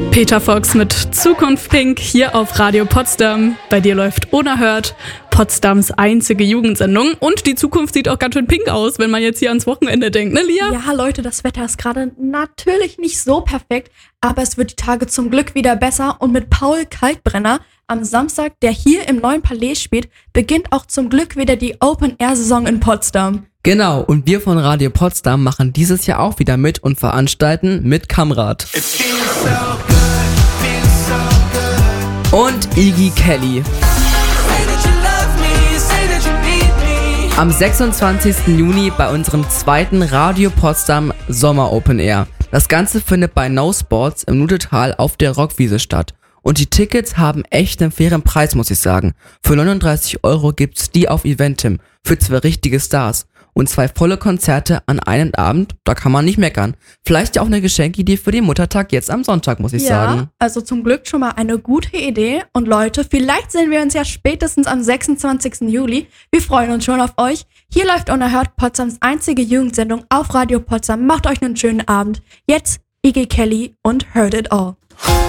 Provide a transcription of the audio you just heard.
Peter Fox mit Zukunft Pink hier auf Radio Potsdam. Bei dir läuft Unerhört, Potsdams einzige Jugendsendung. Und die Zukunft sieht auch ganz schön pink aus, wenn man jetzt hier ans Wochenende denkt, ne Lia? Ja, Leute, das Wetter ist gerade natürlich nicht so perfekt, aber es wird die Tage zum Glück wieder besser. Und mit Paul Kalkbrenner am Samstag, der hier im Neuen Palais spielt, beginnt auch zum Glück wieder die Open-Air-Saison in Potsdam. Genau, und wir von Radio Potsdam machen dieses Jahr auch wieder mit und veranstalten mit Kamrad. Und Iggy Kelly. Am 26. Juni bei unserem zweiten Radio Potsdam Sommer Open Air. Das Ganze findet bei No Sports im Nudetal auf der Rockwiese statt. Und die Tickets haben echt einen fairen Preis, muss ich sagen. Für 39 € gibt's die auf Eventim für 2 richtige Stars. Und 2 volle Konzerte an einem Abend, da kann man nicht meckern. Vielleicht ja auch eine Geschenkidee für den Muttertag jetzt am Sonntag, muss ich sagen. Ja, also zum Glück schon mal eine gute Idee. Und Leute, vielleicht sehen wir uns ja spätestens am 26. Juli. Wir freuen uns schon auf euch. Hier läuft Unerhört, Potsdams einzige Jugendsendung auf Radio Potsdam. Macht euch einen schönen Abend. Jetzt Iggy Kelly und Heard It All.